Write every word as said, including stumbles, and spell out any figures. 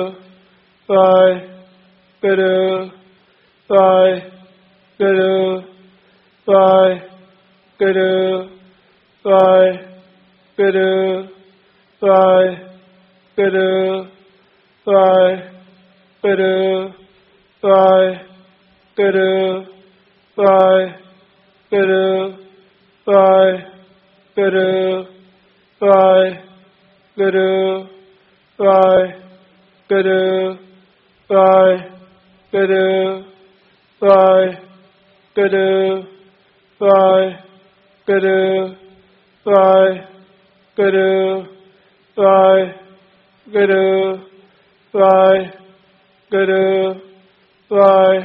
Vai, Guru, Vai, Guru, Vai, Guru, Vai, Guru, Vai, Guru, Vai, Guru, Vai, Guru, Vai, Guru, Vai, Guru, Vai, Guru, Vai, Guru, Vai, Guru, Vai, Guru, Vai, Guru, Vai, Guru, Vai, Guru, Vai, Guru, Vai.